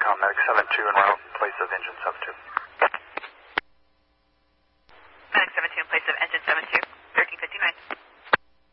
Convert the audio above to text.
Intercom, Medic 72 in route, place of engine 72. Medic 72 in place of engine 72, 1359.